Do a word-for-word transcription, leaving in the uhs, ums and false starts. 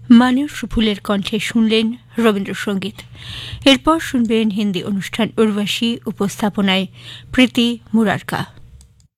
মানুষ ফুলের কণ্ঠে শুনলেন রবীন্দ্রসঙ্গীত। এরপর শুনবেন হিন্দি অনুষ্ঠান উর্বশী, উপস্থাপনায় প্রীতি মুরারকা।